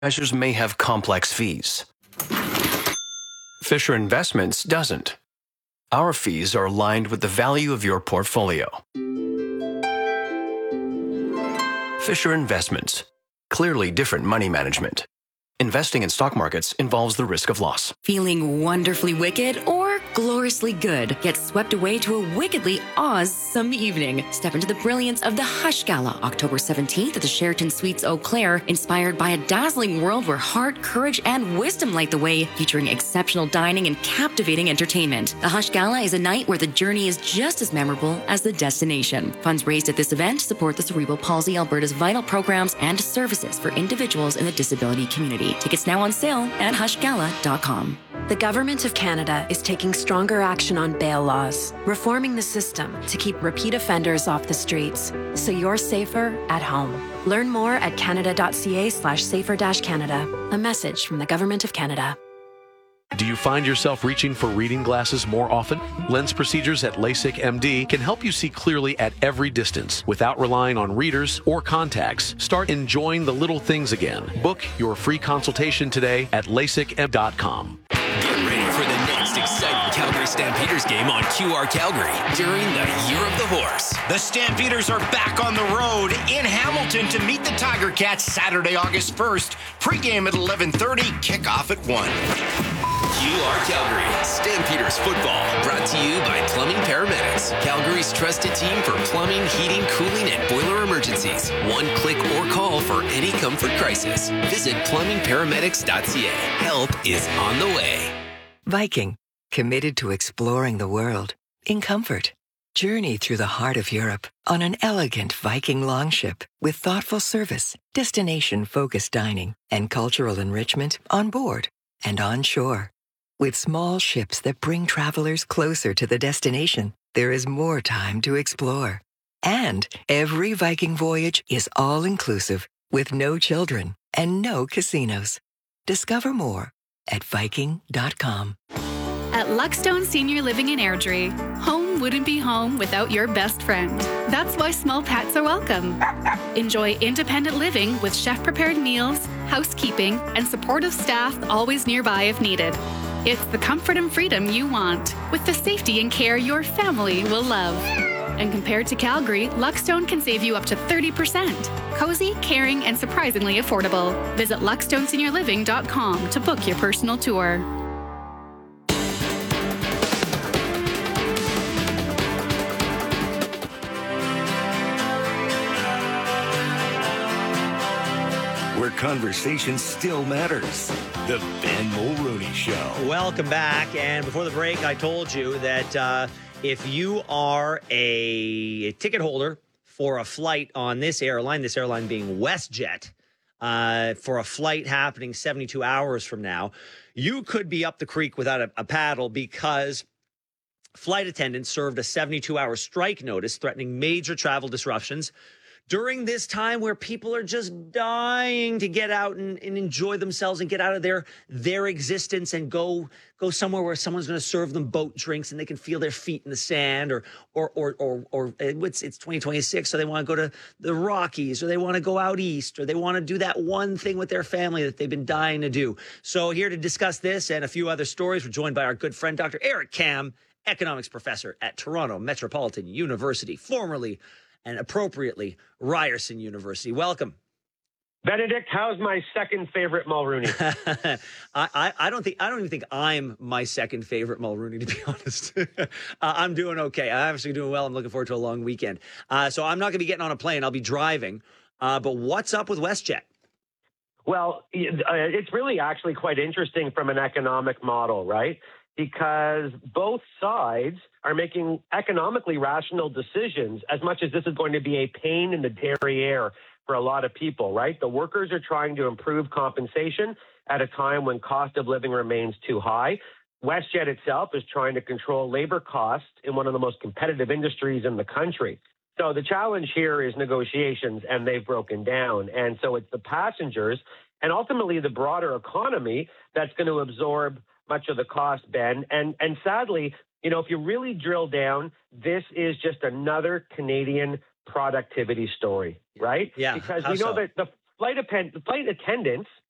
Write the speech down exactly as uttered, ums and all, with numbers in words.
measures may have complex fees. Fisher Investments doesn't. Our fees are aligned with the value of your portfolio. Fisher Investments. Clearly different money management. Investing in stock markets involves the risk of loss. Feeling wonderfully wicked or gloriously good? Get swept away to a wickedly awesome evening. Step into the brilliance of the Hush Gala, October seventeenth at the Sheraton Suites Eau Claire, inspired by a dazzling world where heart, courage, and wisdom light the way, featuring exceptional dining and captivating entertainment. The Hush Gala is a night where the journey is just as memorable as the destination. Funds raised at this event support the Cerebral Palsy Alberta's vital programs and services for individuals in the disability community. Tickets now on sale at hush gala dot com. The Government of Canada is taking stronger action on bail laws, reforming the system to keep repeat offenders off the streets, so you're safer at home. Learn more at canada.ca slash safer dash Canada. A message from the Government of Canada. Do you find yourself reaching for reading glasses more often? Lens procedures at LASIK M D can help you see clearly at every distance without relying on readers or contacts. Start enjoying the little things again. Book your free consultation today at lasik m dot com. Get ready for the next exciting Calgary Stampeders game on Q R Calgary during the Year of the Horse. The Stampeders are back on the road in Hamilton to meet the Tiger Cats Saturday, August first. Pre-game at eleven thirty, kickoff at one. Q R Calgary, Stampeders football, brought to you by Plumbing Paramedics, Calgary's trusted team for plumbing, heating, cooling, and boiler emergencies. One click or call for any comfort crisis. Visit plumbing paramedics dot c a. Help is on the way. Viking, committed to exploring the world in comfort. Journey through the heart of Europe on an elegant Viking longship with thoughtful service, destination-focused dining, and cultural enrichment on board and on shore. With small ships that bring travelers closer to the destination, there is more time to explore. And every Viking voyage is all-inclusive with no children and no casinos. Discover more at viking dot com. At Luckstone Senior Living in Airdrie, home wouldn't be home without your best friend. That's why small pets are welcome. Enjoy independent living with chef-prepared meals, housekeeping, and supportive staff always nearby if needed. It's the comfort and freedom you want, with the safety and care your family will love. And compared to Calgary, Luckstone can save you up to thirty percent. Cozy, caring, and surprisingly affordable. Visit luckstone senior living dot com to book your personal tour. Where conversation still matters. The Ben Mulrooney Show. Welcome back. And before the break, I told you that uh, if you are a ticket holder for a flight on this airline, this airline being WestJet, uh, for a flight happening seventy-two hours from now, you could be up the creek without a, a paddle because flight attendants served a seventy-two hour strike notice threatening major travel disruptions during this time where people are just dying to get out and, and enjoy themselves and get out of their their existence and go go somewhere where someone's going to serve them boat drinks and they can feel their feet in the sand, or or or or, or it's it's twenty twenty-six, so they want to go to the Rockies, or they want to go out east, or they want to do that one thing with their family that they've been dying to do. So here to discuss this and a few other stories, we're joined by our good friend Doctor Eric Kam, economics professor at Toronto Metropolitan University, formerly and appropriately Ryerson University. Welcome. Benedict, how's my second favorite Mulrooney? I, I, I don't think I don't even think I'm my second favorite Mulrooney, to be honest. uh, I'm doing okay. I'm actually doing well. I'm looking forward to a long weekend. Uh, so I'm not going to be getting on a plane. I'll be driving. Uh, but what's up with WestJet? Well, it's really actually quite interesting from an economic model, right? Because both sides are making economically rational decisions, as much as this is going to be a pain in the derriere for a lot of people, right? The workers are trying to improve compensation at a time when cost of living remains too high. WestJet itself is trying to control labor costs in one of the most competitive industries in the country. So the challenge here is negotiations, and they've broken down. And so it's the passengers and ultimately the broader economy that's going to absorb much of the cost, Ben. And and sadly, you know, if you really drill down, this is just another Canadian productivity story, right? Yeah. Because we know so? that the flight, append- the flight attendants